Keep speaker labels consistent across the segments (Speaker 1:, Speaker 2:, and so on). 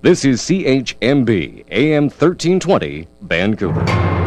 Speaker 1: This is CHMB AM 1320 Vancouver。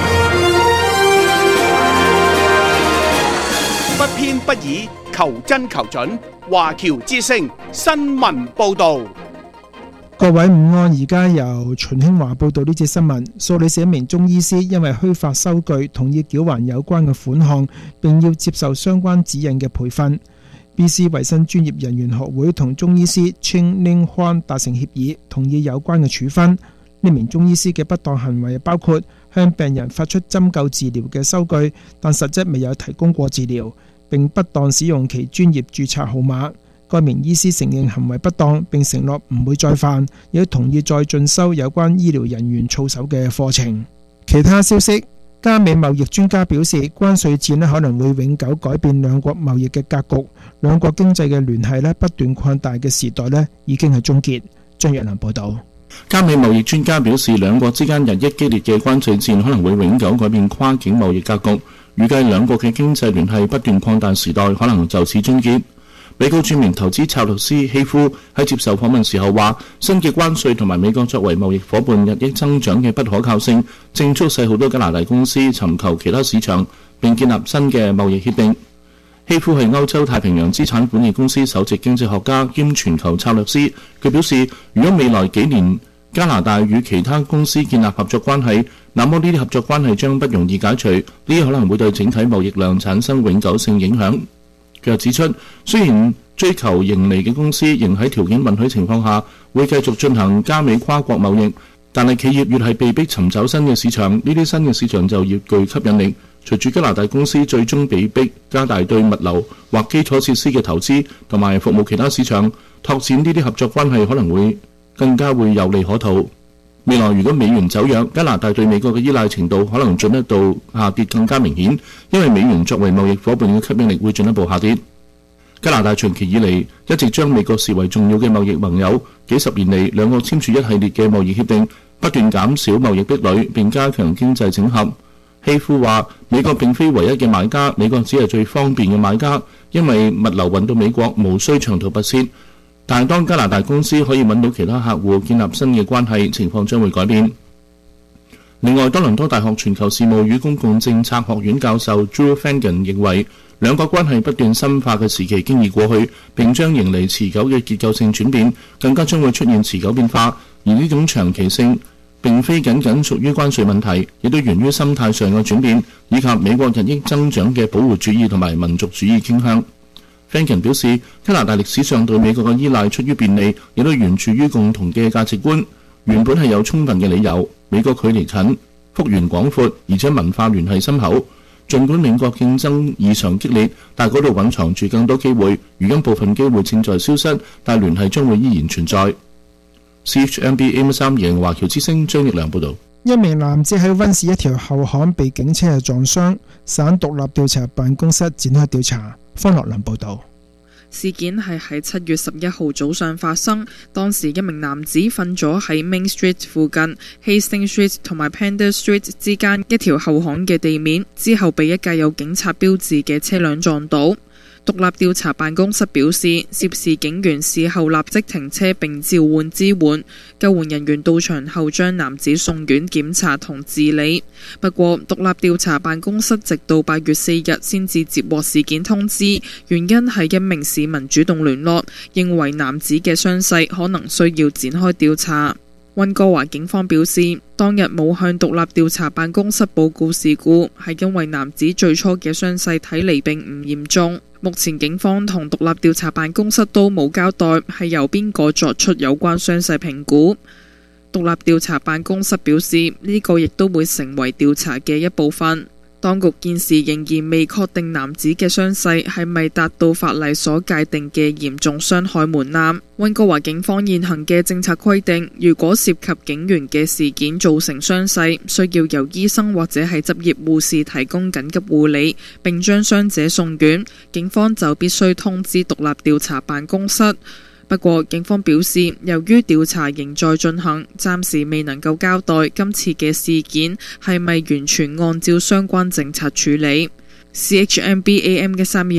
Speaker 2: 不偏不倚，求真求準。華僑之聲新聞報導。
Speaker 3: 各位午安，而家由秦興華報道呢節新聞。蘇黎世一名中醫師因為虛發收據，同意繳還有關嘅款項，並要接受相關指引嘅培訓。BC 衛生專業人員學會同中醫師 Ching Ling Huan 達成協議，同意有關嘅處分。呢名中醫師嘅不當行為包括向病人發出針灸治療嘅收據，但實質未有提供過治療，並不當使用其專業註冊號碼。該名醫師承認行為不當，並承諾唔會再犯，亦同意再進修有關醫療人員操守嘅課程。其他消息，加美貿易專家表示，關稅戰可能會永久改變兩國貿易嘅格局，兩國經濟嘅聯繫不斷擴大嘅時代已經係終結。張若良報導。
Speaker 4: 加美貿易專家表示，兩國之間日益激烈嘅關稅戰可能會永久改變跨境貿易格局，預計兩國嘅經濟聯繫不斷擴大時代可能就此終結。美國著名投資策略師希夫喺接受訪問時候話，新嘅關稅同埋美國作為貿易夥伴日益增長嘅不可靠性，正促使好多加拿大公司尋求其他市場，並建立新嘅貿易協定。希夫係歐洲太平洋資產管理公司首席經濟學家兼全球策略師，佢表示，如果未來幾年加拿大與其他公司建立合作關係，那麼呢啲合作關係將不容易解除，呢啲可能會對整體貿易量產生永久性影響。佢又指出，雖然追求盈利嘅公司仍喺條件允許情況下會繼續進行加美跨國貿易，但係企業越係被逼尋找新嘅市場，呢啲新嘅市場就越具吸引力。隨住加拿大公司最終被逼加大對物流或基礎設施嘅投資，同埋服務其他市場，拓展呢啲合作關係可能會更加會有利可圖。未來如果美元走弱，加拿大對美國嘅依賴程度可能進一步下跌更加明顯，因為美元作為貿易夥伴嘅吸引力會進一步下跌。加拿大長期以嚟一直將美國視為重要嘅貿易盟友，幾十年嚟兩國簽署一系列嘅貿易協定，不斷減少貿易壁壘並加強經濟整合。希夫話，美國並非唯一嘅買家，美國只係最方便嘅買家，因為物流運到美國無需長途跋涉。但係當加拿大公司可以揾到其他客戶，建立新嘅關係，情況將會改變。另外，多倫多大學全球事務與公共政策學院教授 Drew Fagan 認為，兩國關係不斷深化嘅時期經已過去，並將迎嚟持久嘅結構性轉變，更加將會出現持久變化。而呢種長期性並非僅僅屬於關稅問題，亦都源於心態上嘅轉變，以及美國日益增長嘅保護主義同埋民族主義傾向。Franken 表示，加拿大歷史上對美國嘅依賴出於便利，亦都源自於共同嘅價值觀。原本係有充分嘅理由，美國距離近，幅員廣闊，而且文化聯繫深厚。儘管美國競爭異常激烈，但嗰度蘊藏住更多機會。如今部分機會正在消失，但聯繫將會依然存在。CHMB AM3贏華僑之聲張益良報導。
Speaker 3: 一名男子喺溫市一條後巷被警車撞傷，省獨立調查辦公室展開調查。方樂林報導。
Speaker 5: 事件係喺7月11號早上發生，當時一名男子瞓咗喺 Main Street 附近 Hastings Street 同埋 Pender Street 之間一條後巷嘅地面，之後被一架有警察標誌嘅車輛撞倒。獨立調查辦公室表示，涉事警員事後立即停車並召喚支援，救援人員到場後將男子送院檢查同治理。不過，獨立調查辦公室直到8月4日先至接獲事件通知，原因係一名市民主動聯絡，認為男子嘅傷勢可能需要展開調查。溫哥華警方表示，當日冇向獨立調查辦公室報告事故，係因為男子最初嘅傷勢睇嚟並唔嚴重。目前警方同獨立調查辦公室都冇交代係由邊個作出有關傷勢評估。獨立調查辦公室表示，呢個亦都會成為調查嘅一部分。當局現時仍然未確定男子嘅傷勢係咪達到法例所界定嘅嚴重傷害門檻。溫哥華警方現行嘅政策規定，如果涉及警員嘅事件造成傷勢，需要由醫生或者係執業護士提供緊急護理，並將傷者送院。警方就必須通知獨立調查辦公室。不過，警方表示，由於調查仍在進行，暫時未能夠交代今次嘅事件係咪完全按照相關政策處理。CHMB AM 嘅3月。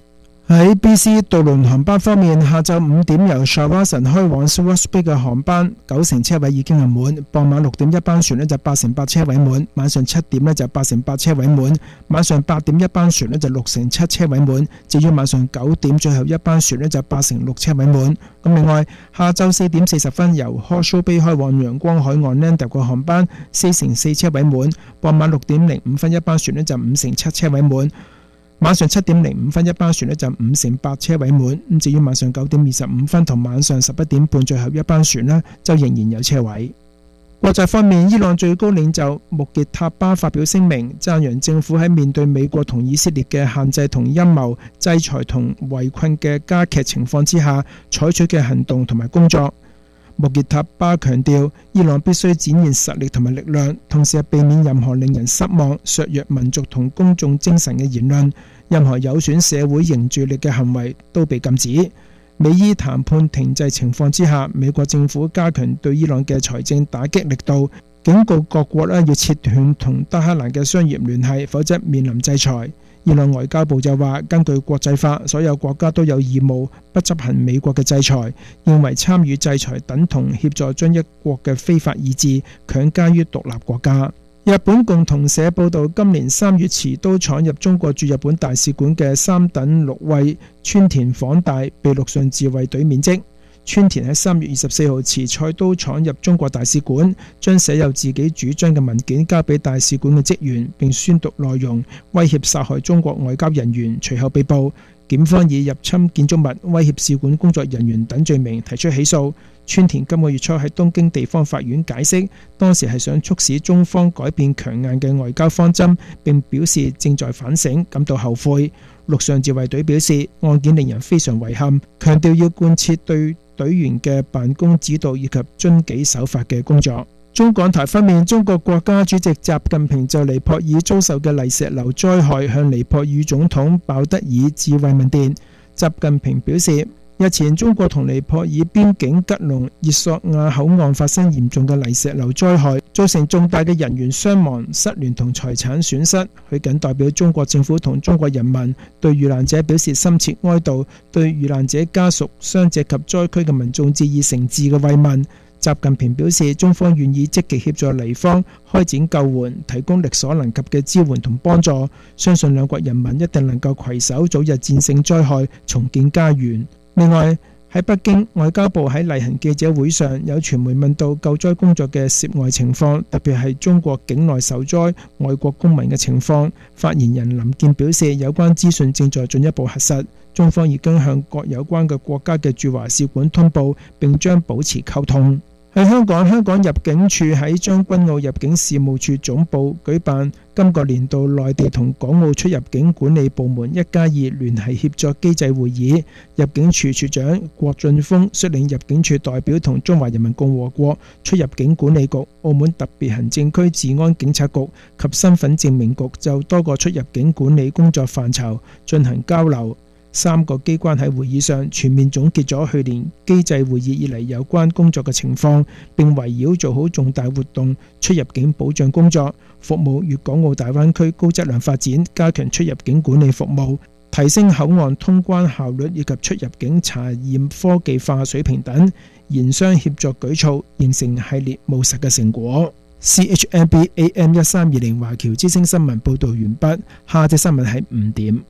Speaker 3: 喺 BC 渡輪航班方面，下晝5點由 Shawson 開往 Swartz Bay 嘅航班90%車位已經係滿，傍晚6點一班船就8%車位滿，晚上7點就8%車位滿，晚上8點一班船就6%車位滿，至於晚上9點最後一班船就8%車位滿。咁另外，下晝4點40分由 Horseshoe Bay 開往陽光海岸 Nandip 嘅航班4%車位滿，傍晚6點05分一班船就5%車位滿。晚上7點05分一班船就5%車位滿，咁至於晚上9點25分同晚上11點半最後一班船就仍然有車位。國際方面，伊朗最高領袖穆傑塔巴發表聲明，讚揚政府喺面對美國同以色列嘅限制同陰謀、制裁同圍困嘅加劇情況之下採取嘅行動同埋工作。穆傑塔巴強調，伊朗必須展現實力同埋力量，同時避免任何令人失望、削弱民族同公眾精神嘅言論，任何有損社會凝聚力嘅行為都被禁止。美伊談判停滯情況之下，美國政府加強對伊朗嘅財政打擊力度，警告各國要切斷同德黑蘭嘅商業聯繫，否則面臨制裁。伊朗外交部就話，根據國際法，所有國家都有義務不執行美國嘅制裁，認為參與制裁等同協助將一國嘅非法意志強加於獨立國家。日本共同社報道，今年3月持刀闖入中國駐日本大使館嘅3等陸尉川田晃大被陸上自衛隊免職。川田喺3月24號持菜刀闖入中國大使館，將寫有自己主張嘅文件交俾大使館嘅職員，並宣讀內容，威脅殺害中國外交人員，隨後被捕。檢方以入侵建築物、威脅使館工作人員等罪名提出起訴。川田今個月初喺東京地方法院解釋，當時係想促使中方改變強硬嘅外交方針，並表示正在反省，感到後悔。陸上自衛隊表示，案件令人非常遺憾，強調要貫徹對隊員嘅辦公指導以及遵紀守法嘅工作。中港台方面，中國國家主席習近平就尼泊爾遭受嘅泥石流災害向尼泊爾總統鮑德爾致慰問電。習近平表示，日前中國同尼泊爾邊境吉隆熱索亞口岸發生嚴重嘅泥石流災害，造成重大嘅人員傷亡、失聯同財產損失。佢謹代表中國政府同中國人民對遇難者表示深切哀悼，對遇難者家屬、傷者及災區嘅民眾致以誠摯嘅慰問。習近平表示，中方願意積極協助尼方開展救援，提供力所能及嘅支援同幫助，相信兩國人民一定能夠攜手早日戰勝災害，重建家園。另外，喺北京，外交部喺例行記者會上，有傳媒問到救災工作嘅涉外情況，特別係中國境內受災外國公民嘅情況。發言人林健表示，有關資訊正在進一步核實，中方已經向各有關嘅國家嘅駐華使館通報，並將保持溝通。喺香港，香港入境處喺將軍澳入境事務處總部舉辦今個年度內地同港澳出入境管理部門1+2聯繫協作機制會議，入境處處長郭俊峰率領入境處代表同中華人民共和國出入境管理局、澳門特別行政區治安警察局及身份證明局就多個出入境管理工作範疇進行交流。3個機關喺會議上全面總結咗去年機制會議以嚟有關工作嘅情況，並圍繞做好重大活動出入境保障工作，服務粵港澳大灣區高質量發展，加強出入境管理服務，提升口岸通關效率以及出入境查驗科技化水平等研商協作舉措，形成系列務實嘅成果。CHMB AM 1320華僑之聲新聞報導完畢，下隻新聞喺5點。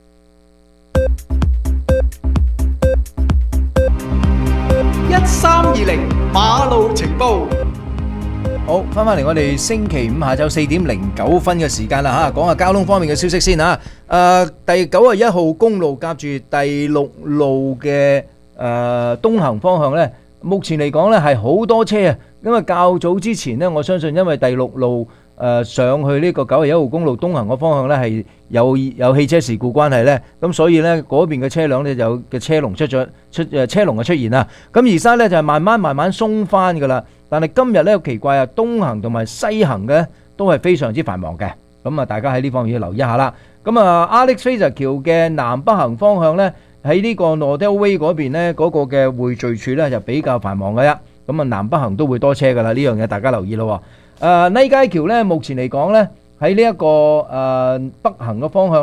Speaker 2: 1320馬路情報。
Speaker 6: 好，翻嚟我哋星期五下晝4點09分嘅時間啦嚇，講下交通方面嘅消息先嚇。第91號公路夾住第6路嘅東行方向呢，目前嚟講呢係好多車啊，因為較早之前呢，我相信因為第6路上去呢個91號公路東行嘅方向呢係有汽車事故關係呢，咁所以呢嗰邊嘅車輛呢有嘅車龍車龍嘅出現啦。咁而家呢就係慢慢鬆翻噶啦，但係今日呢好奇怪啊，東行同埋西行嘅都係非常之繁忙嘅，咁啊大家喺呢方面要留意一下啦。咁啊 Alex Fraser 橋嘅南北行方向呢，喺呢個 Nordell Way 嗰邊呢嗰個嘅匯聚處呢就比較繁忙嘅啫，咁啊南北行都會多車噶啦，呢樣嘢大家留意咯。泥街橋咧，目前嚟講咧，喺呢一個北行嘅方向咧，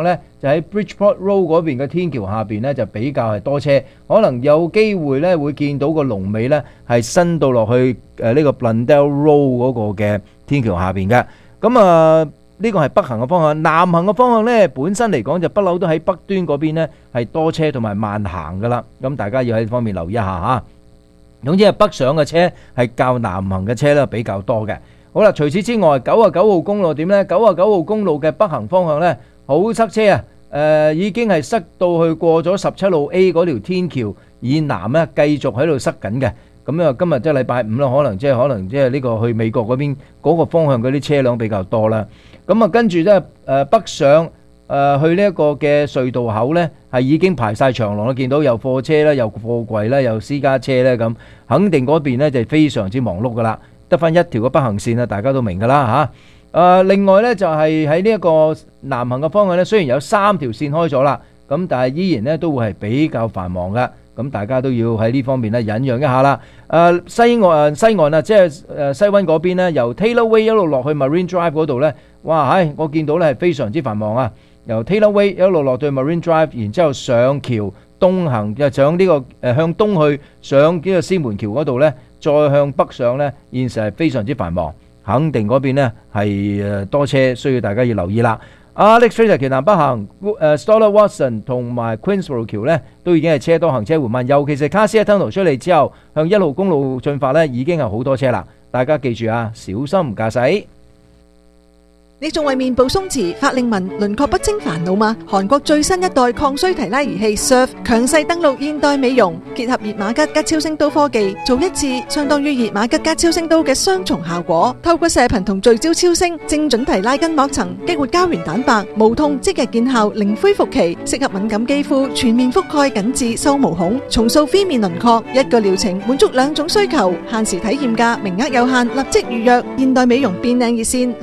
Speaker 6: 就喺 Bridgeport Road 嗰邊嘅天橋下邊呢，就比較係多車，可能有機會呢會見到個龍尾呢係伸到落去呢個 Blundell Road 嗰個嘅天橋下邊嘅。咁呢個係北行嘅方向，南行嘅方向呢，本身嚟講就不嬲都喺北端嗰邊呢係多車同埋慢行噶啦。咁大家要喺呢方面留意一下嚇。總之係北上嘅車係較南行嘅車呢比較多嘅。好啦，除此之外，99號公路點呢？99號公路嘅北行方向呢，好塞車啊！已經係塞到去過咗17路 A 嗰條天橋以南咧，繼續喺度塞緊嘅。咁啊，今日即係禮拜五啦，可能即係呢個去美國嗰邊嗰個方向嗰啲車輛比較多啦。咁啊，跟住咧北上去呢一個嘅隧道口咧，係已經排晒長龍啦，見到有貨車啦，有貨櫃啦，有私家車咧，咁肯定嗰邊咧就非常之忙碌噶啦，得翻一條嘅北行線啊，大家都明噶啦嚇。另外呢，就係喺呢一個南行嘅方向呢，雖然有3條線開咗啦，咁但係依然呢都會係比較繁忙嘅，咁大家都要喺呢方面呢忍讓一下啦。西岸啊，即係西灣嗰邊呢，由 Taylor Way 一路落去 Marine Drive 嗰度呢，哇我見到呢係非常之繁忙啊！由 Taylor Way 一路落到 Marine Drive， 然之後上橋東行，就上呢個向東去上呢個獅門橋嗰度呢，再向北上呢，現時係非常之繁忙。肯定嗰邊呢係多車，需要大家要留意啦。Alex Fraser 橋南北行，Stoller Watson 同埋 Queensborough 橋呢都已經係車多行車緩慢，尤其是 Cassia Tunnel 出嚟之後，向1號公路進發呢已經係好多車啦。大家記住啊，小心駕駛。
Speaker 7: 你仲為面部鬆弛、法令紋、輪廓不清煩惱嗎？韓國最新一代抗衰提拉儀器 Surf 強勢登陸現代美容，結合熱瑪吉加超聲刀科技，做一次相當於熱瑪吉加超聲刀嘅雙重效果。透過射頻同聚焦超聲，精準提拉筋膜層，激活膠原蛋白，無痛即日見效，零恢復期，適合敏感肌膚，全面覆蓋緊緻收毛孔，重塑 V 面輪廓。一個療程滿足2種需求，限時體驗價，名額有限，立即預約。現代美容變靚熱線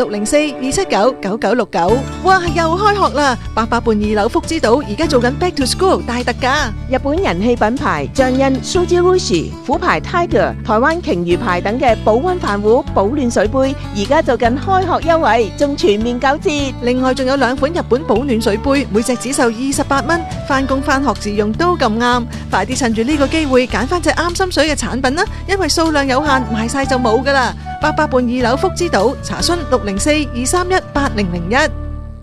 Speaker 7: 604-279-9969。哇，又開學啦！88半2樓福之島而家做緊 Back to School 大特價。
Speaker 8: 日本人氣品牌象印、Suji Rushi、虎牌 Tiger、台灣鯨魚牌等嘅保溫飯壺、保暖水杯，而家做緊開學優惠，仲全面9折。
Speaker 7: 另外仲有2款日本保暖水杯，每隻只售28蚊，返工返學自用都咁啱。快啲趁住呢個機會揀翻隻啱心水嘅產品啦，因為數量有限，賣晒就冇噶啦。88半2樓福之島，查詢604-231-8001。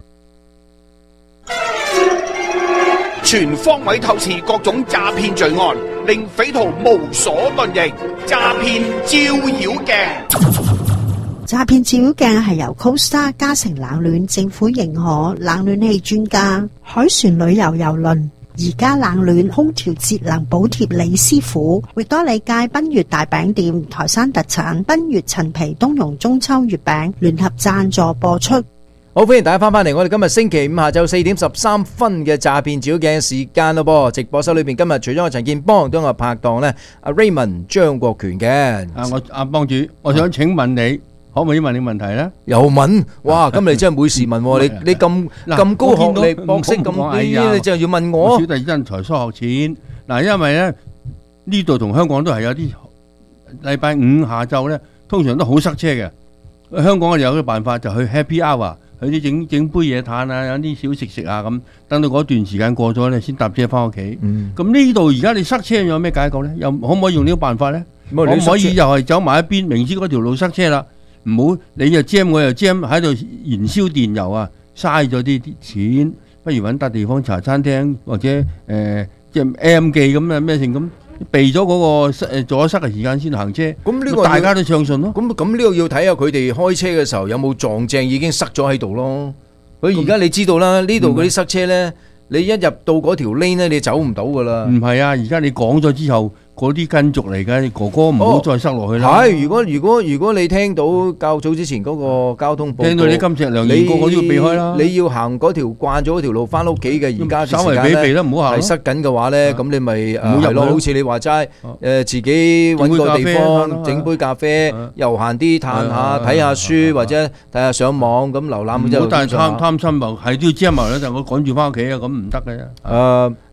Speaker 2: 全方位透視各種詐騙罪案，令匪徒無所遁形。詐騙照妖鏡，
Speaker 9: 詐騙照妖鏡係由 Costa 嘉誠冷暖政府認可冷暖氣專家海船旅遊郵輪而家冷暖空調節能補貼李師傅，域多利街賓悅大餅店台山特產賓悅陳皮冬蓉中秋月餅聯合贊助播出。
Speaker 6: 好，歡迎大家翻嚟，我哋今日星期五下晝4點13分嘅詐騙照妖鏡時間咯噃。直播室裏邊今日除咗我陳建邦，都有我拍檔呢阿 Raymond 張國權嘅。
Speaker 10: 我阿幫主，我想請問你，可唔可以問你問題呢？
Speaker 6: 又問，哇！今日你真係每時問，你咁高學歷、博識咁啲，你就要問我。
Speaker 10: 小弟因材疏學淺，嗱，因為咧呢度同香港都係有啲禮拜五下晝咧，通常都好塞車嘅。香港我哋有個辦法，就去 Happy Hour，去啲整杯嘢嘆啊，有啲小食啊咁。等到嗰段時間過咗咧，先搭車翻屋企。咁呢度而家你塞車有咩解救咧？又可唔可以用呢個辦法咧？可唔可以又係走埋一邊，明知嗰條路塞車啦？唔好，你又 jam 我又 jam， 喺度燃燒電油啊，嘥咗啲錢，不如揾笪地方茶餐廳或者即係 M 記咁啊咩成咁，避咗嗰個阻塞嘅時間先行車。咁呢個大家都暢順咯。咁
Speaker 6: 呢個要睇下佢哋開車嘅時候有冇撞正已經塞咗喺度咯。佢而家你知道啦，呢度嗰啲塞車咧，你一入到嗰條 lane 咧，你走唔到噶啦。
Speaker 10: 唔係啊，而家你講咗之後。嗰啲跟族嚟嘅，哥哥唔好再塞落去啦。
Speaker 6: 係，如果你聽到較早之前嗰個交通報告，
Speaker 10: 聽到你金石良言，個個都要避開啦。你
Speaker 6: 要行嗰條慣咗嗰條路翻屋企嘅，而家
Speaker 10: 稍微避啦，唔好行。
Speaker 6: 係塞緊嘅話咧，咁你咪係咯，好似你話齋，自己揾個地方整杯咖啡，悠閒啲嘆下，睇下書或者睇下上網咁瀏覽。
Speaker 10: 唔好但係貪心啊，係都要遮埋啦，但我趕住翻屋企啊，咁唔得嘅。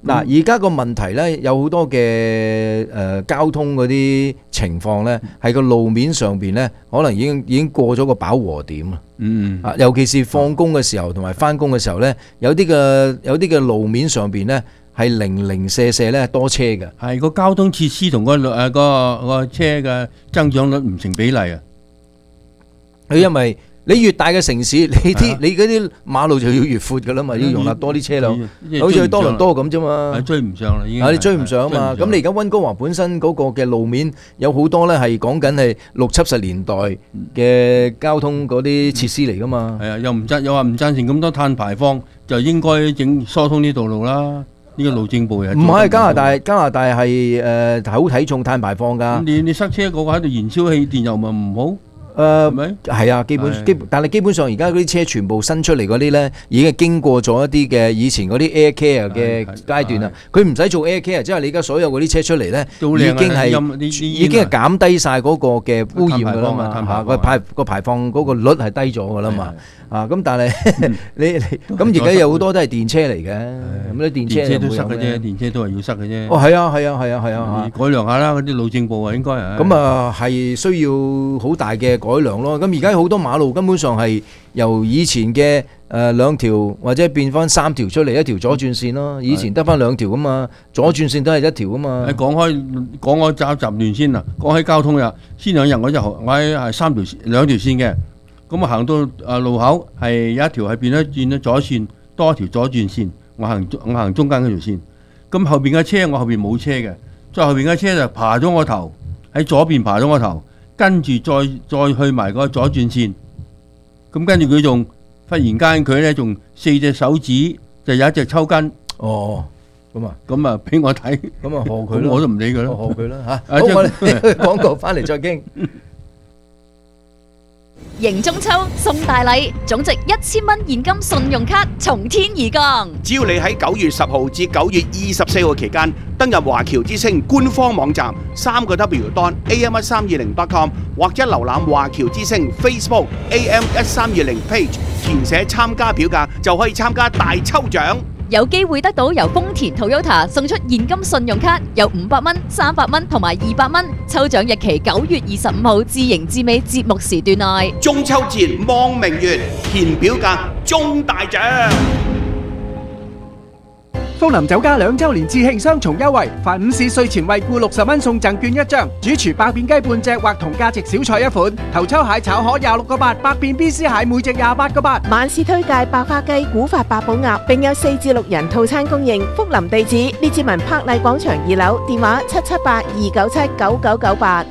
Speaker 6: 嗱，而家個問題咧有好多嘅交通嗰啲情況咧，係個路面上邊咧，可能已經過咗個飽和點啦。尤其是放工嘅時候同埋翻工嘅時候咧，有啲嘅路面上邊咧係零零舍舍咧多車嘅。
Speaker 10: 係個交通設施同個車嘅增長率唔成比例啊！
Speaker 6: 因為你越大嘅城市，你嗰啲馬路就要越闊噶啦嘛，要容納多啲車輛，好似去多倫多咁啫嘛。
Speaker 10: 追唔上啦，已經。
Speaker 6: 你追唔上啊嘛。咁你而家溫哥華本身嗰個嘅路面有好多咧，係講緊係60、70年代嘅交通嗰啲設施嚟噶嘛。
Speaker 10: 係啊，又話唔贊成咁多碳排放，就應該疏通呢道路啦。呢個路政部係唔
Speaker 6: 係加拿大係好睇重碳排放㗎。
Speaker 10: 你塞車嗰個喺度燃燒氣電油咪唔好？
Speaker 6: 係啊，但係基本上而家嗰啲車全部新出嚟嗰啲咧，已經係經過咗一啲嘅以前嗰啲 Air Care 嘅階段啦。佢唔使做 Air Care，即係你而家所有嗰啲車出嚟咧，已經係減低晒嗰個嘅污染㗎啦嘛。個排放嗰個率係低咗㗎啦嘛。咁但係你咁而家有好多都係電車嚟嘅，咁啲電車
Speaker 10: 都塞嘅啫，電車都係要塞嘅啫。
Speaker 6: 係啊，
Speaker 10: 改良下啦，嗰啲路政部啊應該係。
Speaker 6: 咁啊係需要好大嘅改良咯。咁而家好多馬路根本上係由以前嘅2條或者變翻3條出嚟，一條左轉線咯。以前得翻2條噶嘛，左轉線都係1條噶嘛。
Speaker 10: 講開雜亂先啦，講起交通呀，先2日我喺2條線嘅。咁我行到路口係有一條係變咗左線，多一條左轉線，我行中間嗰條線。咁後邊嘅車我後邊冇車嘅，再後邊嘅車就爬咗我頭，喺左邊爬咗我頭，跟住再去埋個左轉線。咁跟住佢仲忽然間佢咧仲4隻手指就有一隻抽筋。咁啊俾我睇，
Speaker 6: 咁啊賀佢咯，
Speaker 10: 我都唔理佢咯，
Speaker 6: 賀佢啦嚇。好，我哋廣告翻嚟再傾。
Speaker 11: 迎中秋送大禮，總值1000蚊現金信用卡從天而降。
Speaker 2: 只要你喺9月10號至9月24號期間登入華僑之星官方網站3w.am1320.com 或者瀏覽華僑之星 Facebook AM1320 page， 填寫參加表格就可以參加大抽獎。
Speaker 11: 有機會得到由豐田 Toyota 送出現金信用卡，有500蚊、300蚊同埋200蚊。抽獎日期9月25號至迎至尾節目時段內。
Speaker 2: 中秋節望明月，填表格中大獎。
Speaker 12: 福林酒家2週年致慶雙重優惠，凡午市稅前惠顧60蚊送贈券1張，主廚白片雞半隻或同價值小菜1款，頭抽蟹炒河26個8，白片 BC 蟹每隻28個8。
Speaker 8: 晚市推介白花雞、古法八寶鴨，並有4至6人套餐供應。福林地址：列治文柏麗廣場2樓，電話778-297-9998。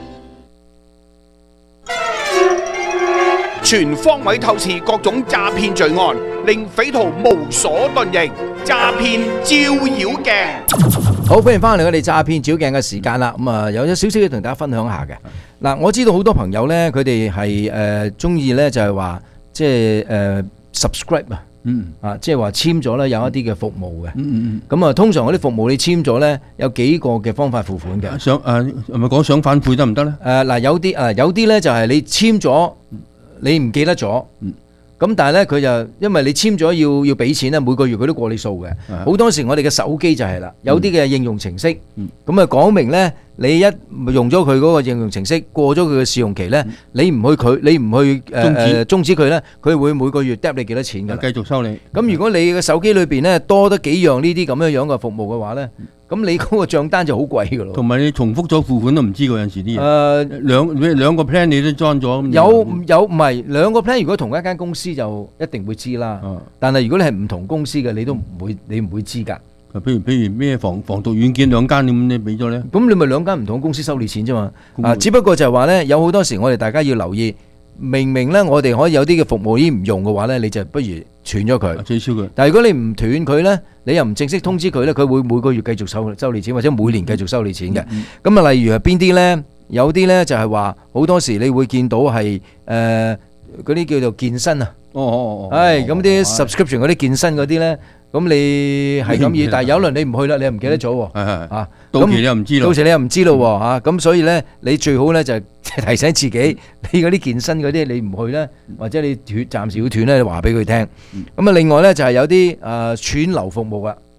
Speaker 2: 全方位透視各種詐騙罪案，令匪徒無所遁形。詐騙照妖鏡，
Speaker 6: 好，歡迎翻嚟我哋詐騙照鏡嘅時間啦。咁啊，有少少嘢同大家分享下嘅。嗱，我知道好多朋友咧，佢哋係中意咧，就係話即係subscribe 啊，即係話簽咗咧有一啲嘅服務嘅。咁啊，通常嗰啲服務你簽咗咧，有幾個嘅方法付款嘅。
Speaker 10: 係咪講想反悔得唔得咧？
Speaker 6: 嗱，有啲咧就係你簽咗，你唔記得咗。咁但係咧，佢就因為你簽咗要俾錢咧，每個月佢都過你數嘅。好多時我哋嘅手機就係啦，有啲嘅應用程式，咁啊講明咧，你一用咗佢嗰個應用程式，過咗佢嘅試用期咧，你唔去終止佢咧，佢會每個月 drop 你幾多錢㗎？
Speaker 10: 繼續收你。
Speaker 6: 咁如果你嘅手機裏邊咧多得幾樣呢啲咁樣嘅服務嘅話咧，咁你嗰個帳單就好貴㗎咯。
Speaker 10: 同埋你重複咗付款都唔知㗎，有陣時啲嘢。兩個 plan 你都裝咗。
Speaker 6: 有唔係兩個 plan？如果同一間公司就一定會知啦。但係如果你係唔同公司嘅，你都唔會知㗎。
Speaker 10: 譬如咩防毒軟件2間咁你俾咗咧？
Speaker 6: 咁你咪2間唔同公司收你錢啫嘛。只不過就係話咧，有好多時我哋大家要留意，明咧我哋可以有啲嘅服務已經唔用嘅話咧，你就不如斷咗佢，
Speaker 10: 取消佢。
Speaker 6: 但係如果你唔斷佢咧，你又唔正式通知佢咧，佢會每個月繼續收你錢，或者每年繼續收你錢嘅。咁啊，例如係邊啲咧？有啲咧就係話好多時你會見到係嗰啲叫做健身啊。咁啲 subscription 嗰啲健身嗰啲咧。咁你係咁意，但係有輪你唔去啦，你又唔記得咗喎。
Speaker 10: 到期你又唔知咯。
Speaker 6: 到時你又唔知咯喎。咁所以咧，你最好咧就提醒自己，你嗰啲健身嗰啲你唔去咧，或者你暫時要斷咧，你話俾佢聽。咁啊，另外咧就係有啲串流服務啊，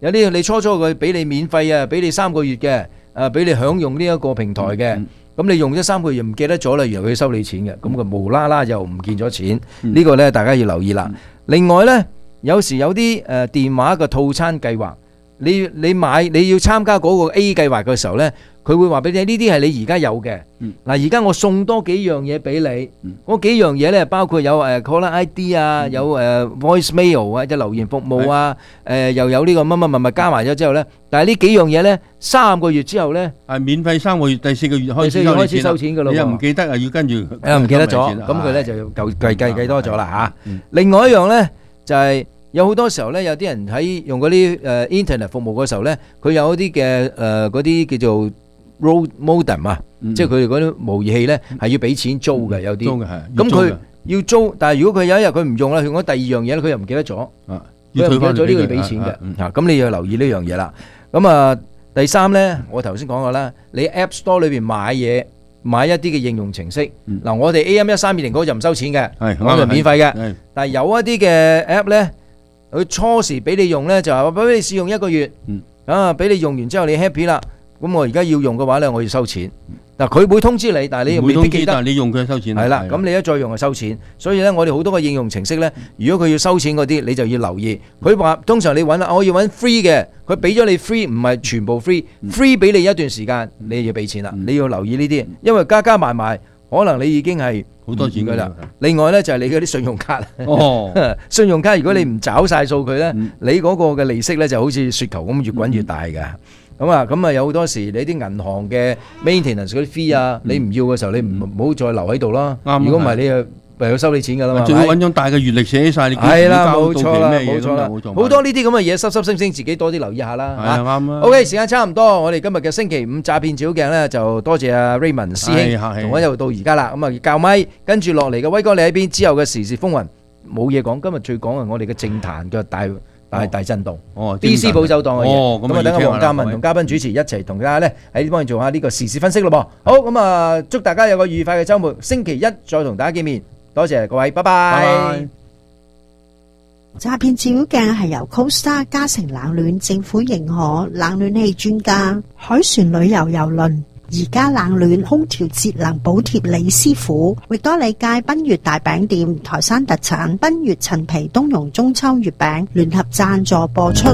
Speaker 6: 有啲你初佢俾你免費啊，俾你3個月嘅，俾你享用呢一個平台嘅。咁你用咗3個月唔記得咗啦，原來佢收你錢嘅，咁佢無啦啦又唔見咗錢，呢個呢，大家要留意啦。另外呢，有時有啲電話嘅套餐計劃，你要參加嗰個 A 計劃嘅時候呢，佢會話俾你呢啲係你而家有嘅。嗱，而家我送多幾樣嘢俾你，嗰幾樣嘢呢，包括有caller ID 啊，有voice mail 啊，即係留言服務啊，又有呢個乜乜乜乜加埋咗之後呢，但係呢幾樣嘢呢，3個月之後呢，
Speaker 10: 係免費3個月，第4個月開始收錢㗎咯。你又唔記得啊？要跟住
Speaker 6: 唔記得咗，咁佢呢就要計多咗啦嚇。另外一樣呢，就係有好多時候呢，有啲人喺用嗰啲internet 服務嘅時候呢，佢有一啲嘅嗰啲叫做road modem 啊，即係佢哋嗰啲模擬器咧係要俾錢租嘅，有啲。咁佢要租，但係如果佢有一日佢唔用啦，用咗第二樣嘢咧，佢又唔記得咗。佢又唔記得咗呢個要俾錢嘅。咁你要留意呢樣嘢啦。咁啊，第3咧，我頭先講過啦，你 App Store 裏邊買嘢，買一啲嘅應用程式。嗱，我哋 AM1320嗰個就唔收錢嘅，咁就免費嘅。但係有一啲嘅 App 咧，佢初時俾你用咧，就話俾你試用1個月，俾你用完之後你 happy 啦。咁我而家要用嘅話咧，我要收錢。嗱，佢會通知你，但係你未必記得。但係你
Speaker 10: 用佢收錢。
Speaker 6: 係啦，咁你一再用就收錢。所以咧，我哋好多個應用程式咧，如果佢要收錢嗰啲，你就要留意。佢話通常你揾啦，我要揾 free 嘅，佢俾咗你 free，唔係全部 free，free 俾你一段時間，你要俾錢啦。你要留意呢啲，因為加加埋埋，可能你已經係
Speaker 10: 好多錢㗎啦。
Speaker 6: 另外咧就係你嗰啲信用卡。信用卡如果你唔找晒數佢咧，你嗰個嘅利息咧就好似雪球咁越滾越大㗎。咁啊有好多時你啲銀行嘅 maintenance 嗰啲 fee 啊，你唔要嘅時候，你唔好再留喺度啦。如果唔係，你又唯有收你錢㗎啦嘛。仲要揾張大嘅月曆寫晒你幾時交到期咩嘢咁。好多呢啲咁嘅嘢，濕星自己多啲留意下啦。係啊，啱啊。OK， 時間差唔多，我哋今日嘅星期五詐騙照鏡咧，就多謝阿 Raymond 師兄同我一路到而家啦。咁啊教咪，跟住落嚟嘅威哥你喺邊？之後嘅時事風雲冇嘢講，今日最講係我哋嘅政壇嘅大震動，DC 保守黨嘅嘢，咁啊等阿黃鑑文同嘉賓主持一齊同大家咧喺呢方面做下呢個時事分析咯噃。好，咁啊祝大家有個愉快嘅週末，星期一再同大家見面，多謝各位，拜拜。
Speaker 9: 詐騙照鏡係由 Costa 嘉誠冷暖政府認可冷暖氣專家海船旅遊郵輪而家冷暖空調節能補貼李師傅，域多利街賓悅大餅店台山特產賓悅陳皮冬蓉中秋月餅聯合贊助播出。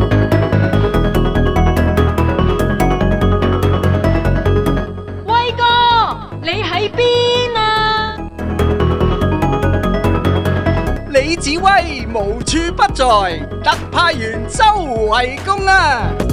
Speaker 13: 威哥，你喺邊啊？
Speaker 12: 李子威無處不在，特派員周圍攻啊！